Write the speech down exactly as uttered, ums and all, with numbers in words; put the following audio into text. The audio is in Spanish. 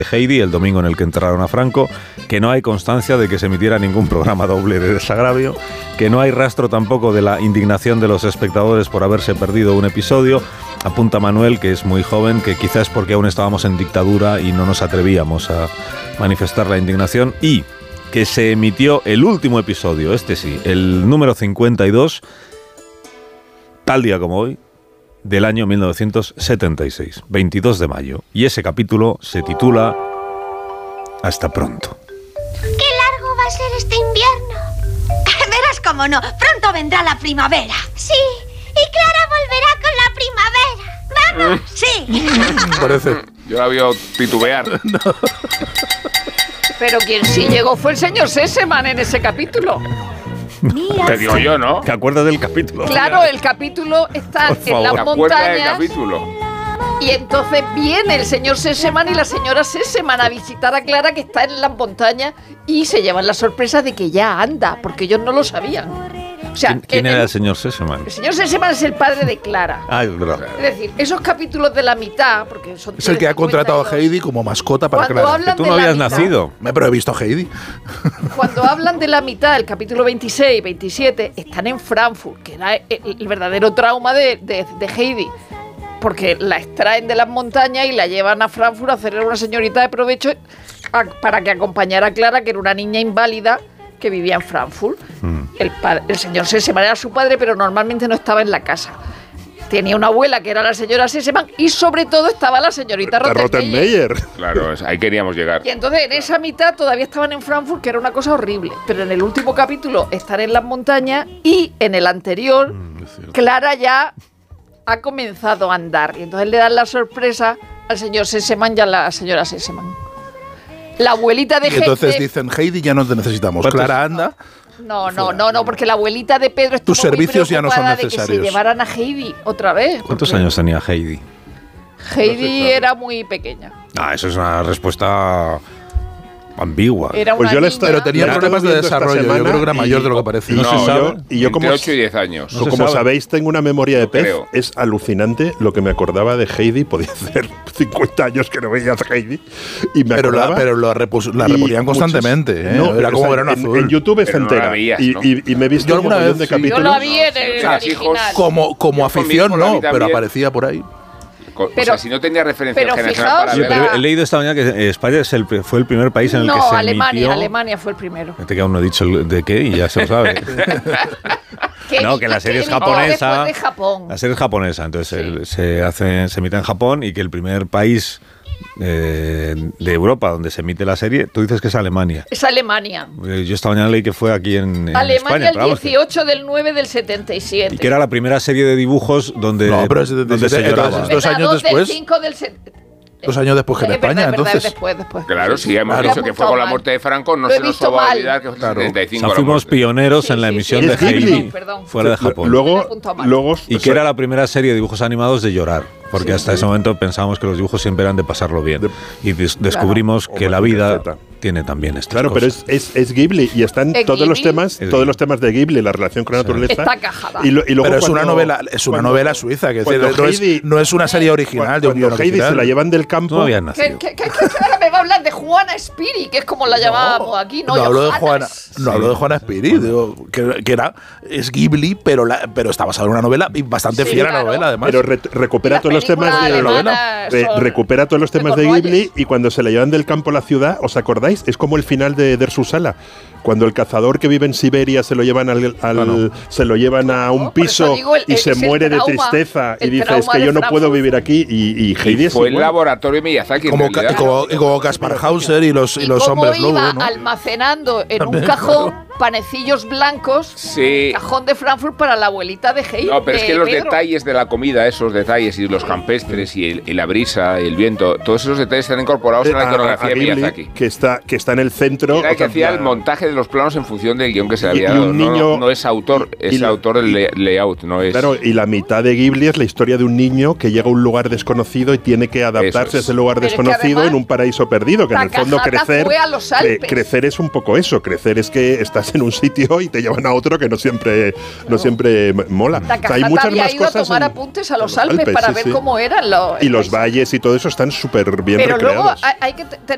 Heidi, el domingo en el que enterraron a Franco, que no hay constancia de que se emitiera ningún programa doble de Desagravio, que no hay rastro tampoco de la indignación de los espectadores por haberse perdido un episodio. Apunta Manuel, que es muy joven, que quizás porque aún estábamos en dictadura y no nos atrevíamos a manifestar la indignación, y que se emitió el último episodio, este sí, el número cincuenta y dos, tal día como hoy, del año mil novecientos setenta y seis, veintidós de mayo. Y ese capítulo se titula Hasta pronto. ¡Qué largo va a ser este invierno! Verás cómo no, pronto vendrá la primavera. Sí, y Clara volverá con la primavera. ¡Vamos! Sí. Parece. Yo la veo titubear. No. Pero quien sí llegó fue el señor Sesemann en ese capítulo. Mira, Te digo yo, ¿no? ¿Te acuerdas del capítulo? Claro, el capítulo está Por en las favor. ¿Te acuerdas del montañas. capítulo? Y entonces viene el señor Sesemann y la señora Sesemann a visitar a Clara, que está en las montañas, y se llevan la sorpresa de que ya anda, porque ellos no lo sabían. O sea, ¿Quién, quién el, era el señor Sesemann? el señor Sesemann es el padre de Clara. Ah, es verdad. Es decir, esos capítulos de la mitad, porque son Es el que ha contratado a Heidi como mascota para Cuando Clara. hablan Tú de no la habías mitad, nacido. Me, pero he visto a Heidi. Cuando hablan de la mitad, el capítulo veintiséis, veintisiete, están en Frankfurt, que era el, el verdadero trauma de, de, de Heidi. Porque la extraen de las montañas y la llevan a Frankfurt a hacerle una señorita de provecho a, para que acompañara a Clara, que era una niña inválida que vivía en Frankfurt. Mm. El, padre, el señor Sesemann era su padre, pero normalmente no estaba en la casa. Tenía una abuela que era la señora Sesemann y sobre todo estaba la señorita Rottenmeier. Claro, ahí queríamos llegar. Y entonces en esa mitad todavía estaban en Frankfurt, que era una cosa horrible. Pero en el último capítulo están en las montañas y en el anterior, mm, Clara ya ha comenzado a andar. Y entonces le dan la sorpresa al señor Sesemann y a la señora Sesemann. La abuelita de Y entonces Heidi, dicen, Heidi, ya no te necesitamos. Clara, anda. No, no, no, no, porque la abuelita de Pedro estuvo Tus servicios muy ya no son preocupada de que necesarios. se llevaran a Heidi otra vez. ¿Cuántos años tenía Heidi? Heidi era muy pequeña. Ah, eso es una respuesta ambigua. Era una Pues yo le niña. estoy- Pero tenía Yo problemas de estoy viendo esta desarrollo. Yo semana creo que era mayor y- de lo que parecía. y No no, se sabe. yo, y yo como, Entre ocho y diez años. No yo se como sabe. sabéis, tengo una memoria de No pez. creo. Es alucinante lo que me acordaba de Heidi. Podía hacer cincuenta años que no veía a Heidi. Y me Pero, acordaba, la, pero lo repus- la y reponían muchos- constantemente. ¿eh? No, Era o como sea, verano en, azul. en YouTube está Pero no la entera. veías, y, ¿no? y- y me he visto Yo alguna un montón vez de sí. Yo capítulos. la vi en el O sea, mis original. hijos- Como, como Yo afición, conmigo la no, vi pero también. aparecía por ahí. Co- Pero- o sea, si no tenía referencia pero generacional fijaos para Sí, la- ver. pero he leído esta mañana que España es el, fue el primer país en el no, que se Alemania, emitió... Alemania fue el primero. Fíjate que aún no he dicho el de qué y ya se lo sabe. No, que la serie es editó japonesa. después de Japón. La serie es japonesa, entonces Sí. el- se hace, se emite en Japón y que el primer país eh, de Europa donde se emite la serie, tú dices que es Alemania. Es Alemania. Eh, Yo esta mañana leí que fue aquí en, en Alemania España. el pero vamos, que- dieciocho del nueve del setenta y siete. y que era la primera serie de dibujos donde, No, pero es de- de- donde se de- lloraba. entonces, dos Verdad, años dos del después. cinco del se- Dos años después que en Es verdad, España, es verdad, entonces. después, después. Claro, sí, hemos Claro. dicho que fue con la Mal. muerte de Franco, no Lo he se nos visto va a mal. olvidar que fue en el Claro. setenta y O cinco. sea, la fuimos muerte. pioneros Sí, en la sí, emisión sí. de Es Ghibli. Heidi Perdón. fuera de Japón. Luego, Punto mal. luego Y que era la primera serie de dibujos animados de llorar, porque hasta ese momento pensábamos que los dibujos siempre eran de pasarlo bien. Y des- descubrimos Claro. que O la Mazinger vida Z. tiene también estas Claro, pero cosas. es, es, es Ghibli y están ¿Es todos los Ghibli? temas, Es todos Ghibli. los temas de Ghibli, la relación con la naturaleza. Está cajada. Y, lo- y luego Pero es cuando- una novela, es una cuando- novela suiza, que cuando no, es, Heidi- no es una serie original de un cuando guion Heidi original. se la llevan del Tú campo. no habías ¿Qué, nacido. qué, qué, qué- ahora me va a hablar de Juana Spiri, que es como la llamábamos aquí, ¿no? No hablo de Juana, Johannas. no hablo de Juana Spiri, digo, que, que era es Ghibli, pero la, pero está basado en una novela y bastante Sí, fiel a la claro. novela, además. Pero re- recupera Las todos los temas películas de la novela. alemanas Re- son recupera todos los de temas de Cornualles. Ghibli y cuando se la llevan del campo a la ciudad, ¿os acordáis? Es como el final de Der Susala. Cuando el cazador que vive en Siberia se lo llevan al, al- Bueno. se lo llevan a No, un por eso piso digo, el- y el- se es el muere de trauma, tristeza y el dice es trauma que de yo no puedo Frankfurt". vivir aquí y, y Heidi Y es fue el igual. laboratorio de Miyazaki. en como, ca- realidad. y como, y como Gaspar Hauser y los, y Y los cómo hombres lobo, iba ¿no? almacenando en un También, cajón panecillos blancos, Sí. cajón de Frankfurt para la abuelita de Heidi. No, pero es de que los Pedro. detalles de la comida, esos detalles y los campestres y, el- y la brisa y el viento, todos esos detalles están incorporados en la A- a iconografía de Ghibli, Miyazaki. que está, que está en el centro. Era el o que sea, hacía la- el montaje de los planos en función del guión que se le Y- había y dado. un No, niño- no, no es autor, y- es y- autor del lay- layout, no es. Claro, y la mitad de Ghibli es la historia de un niño que llega a un lugar desconocido y tiene que adaptarse Eso a es. ese lugar Pero es que desconocido además, en un paraíso perdido, que en el fondo Takahata crecer, fue a los cre- Alpes. crecer es un poco eso, crecer es que estás en un sitio y te llevan a otro que no siempre, no siempre m- mola. O sea, Takahata hay muchas había más ido a cosas tomar en- apuntes a los en Alpes, para sí, ver sí. cómo eran los. Y los valles y todo eso están súper bien Pero luego recreados. hay, hay que te-